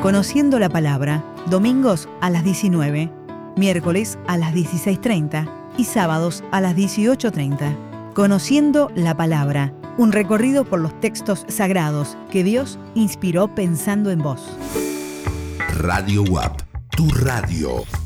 Conociendo la Palabra, domingos a las 19, miércoles a las 16:30 y sábados a las 18:30. Conociendo la Palabra, un recorrido por los textos sagrados que Dios inspiró pensando en vos. Radio UAP, tu radio.